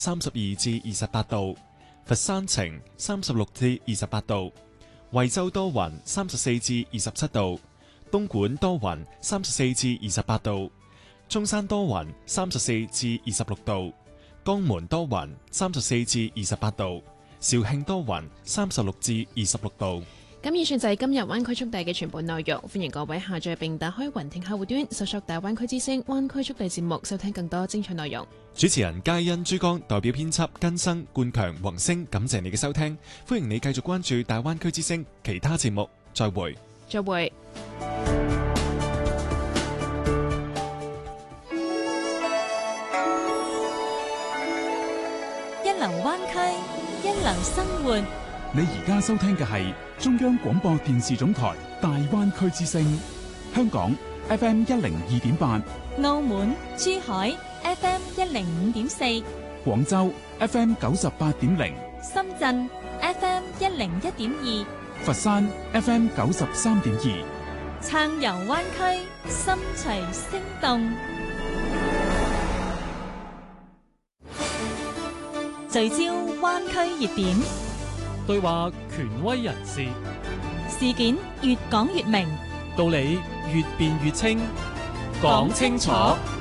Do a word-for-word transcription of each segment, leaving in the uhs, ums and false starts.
三十二至二十八度，佛山晴三十六至二十八度，惠州多雲三十四至二十七度，東莞多雲三十四至二十八度，中山多雲三十四至二十六度，江門多雲三十四至二十八度，肇慶多雲三十六至二十六度。 咁以上就係今日灣區速遞嘅全部內容，歡迎各位下載並打開雲聽客戶端，搜索大灣區之聲灣區速遞節目，收聽更多精彩內容。 主持人佳欣、珠江代表編輯根生、冠強、宏星，感謝你嘅收聽，歡迎你繼續關注大灣區之聲其他節目，再會。 再會。 一流灣區，一流生活。 你而家收聽嘅係中央廣播電視總台大灣區之聲，香港 F M 一零二點八， 澳門、珠海 F M 一零五點四， 廣州 F M 九十八點零， 深圳 F M 一零一點二， 佛山 F M 九十三點二， 暢遊灣區，心隨聲動，聚焦灣區熱點。 對話權威人士， 事件越講越明， 道理越辯越清，講清楚，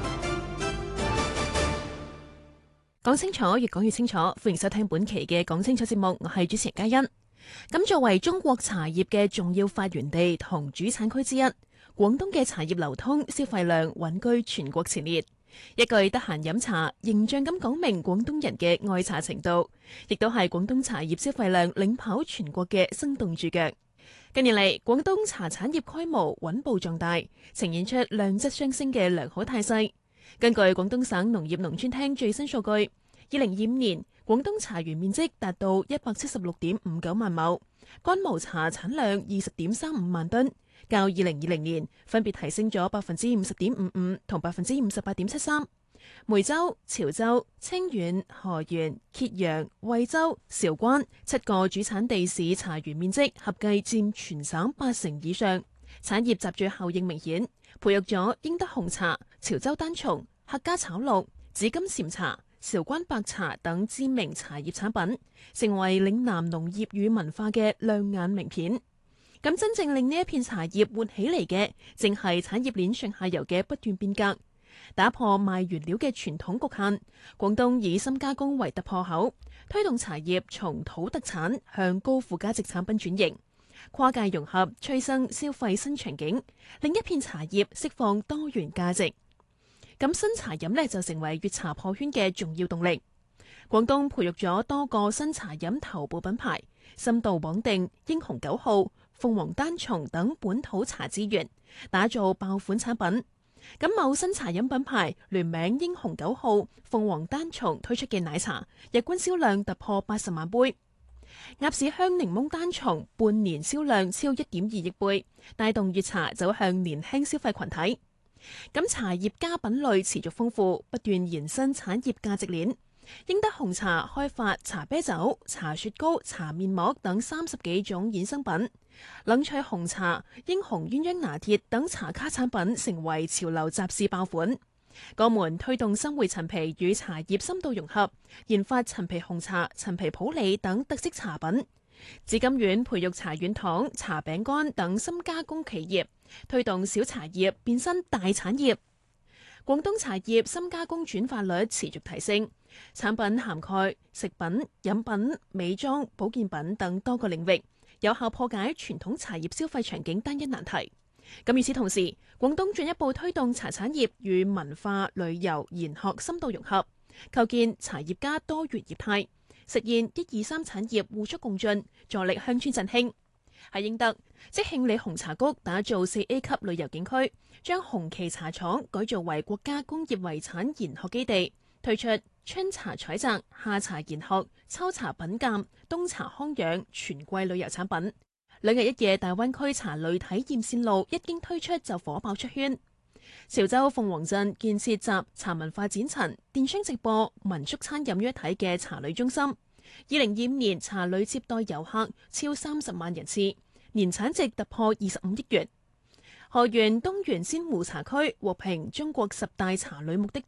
講清楚，越講越清楚。歡迎收聽本期嘅講清楚節目，我係主持人嘉欣。咁作為中國茶葉嘅重要發源地同主產區之一，廣東嘅茶葉流通消費量穩居全國前列。一句得閒飲茶，形象咁講明廣東人嘅愛茶程度，亦都係廣東茶葉消費量領跑全國嘅生動注腳。近年嚟，廣東茶產業規模穩步壯大，呈現出量質相升嘅良好態勢。根據廣東省農業農村廳最新數據，二零二五年廣東茶園面積達到一百七十六點五九萬畝，乾毛茶產量二十點三五萬噸。較二零二零年分別提升咗百分之五十點五五同百分之五十八點七三。梅州、潮州、清遠、河源、揭陽、惠州、韶關七個主產地市茶園面積合計佔全省八成以上，產業集聚效應明顯，培育咗英德紅茶、潮州單叢、客家炒綠、紫金禪茶、韶關白茶等知名茶葉產品，成為嶺南農業與文化嘅亮眼名片。咁真正令呢一片茶葉活起嚟嘅，正係產業鏈上下游嘅不斷變革，打破賣原料嘅傳統局限。廣東以深加工為突破口，推動茶葉從土特產向高附加值產品轉型，跨界融合催生消費新場景，令一片茶葉釋放多元價值。咁新茶飲呢，就成為粵茶破圈嘅重要動力。廣東培育咗多個新茶飲頭部品牌，深度綁定英雄九號、鳳凰單叢等本土茶資源，打造爆款產品。咁某新茶飲品牌聯名英雄九號、鳳凰單叢推出嘅奶茶，日均銷量突破八十萬杯。鴨屎香檸檬單叢半年銷量超一點二億杯，帶動粵茶走向年輕消費群體。咁茶葉加品類持續豐富，不斷延伸產業價值鏈。英德紅茶開發茶啤酒、茶雪糕、茶面膜等三十幾種衍生品，冷萃紅茶、英雄鴛鴦拿鐵等茶卡產品成為潮流集市爆款。江門推動生匯陳皮與茶葉深度融合，研發陳皮紅茶、陳皮普洱等特色茶品。紫金苑培育茶軟糖、茶餅乾等深加工企業，推動小茶葉變身大產業。廣東茶葉深加工轉化率持續提升，產品涵蓋食品、飲品、美妝、保健品等多個領域，有效破解傳統茶葉消費場景單一難題。咁與此同時，廣東進一步推動茶產業與文化、旅遊、研學深度融合，構建茶葉加多元業態，實現一二三產業互促共進，助力鄉村振興。喺英德，即興里紅茶谷打造四 A 級旅遊景區，將紅旗茶廠改造為國家工業遺產研學基地，推出春茶採摘、夏茶研學、秋茶品鑑、冬茶康養全季旅遊產品。兩日一夜大灣區茶旅體驗線路一經推出就火爆出圈。潮州鳳凰鎮建設集茶文化展陳、電商直播、民宿餐飲於一體嘅茶旅中心。二零二五年茶旅接待遊客超三十萬人次，年產值突破二十五億元。河源東源仙湖茶區獲評中國十大茶旅目的地，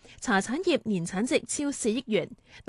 茶產業年產值超四億元。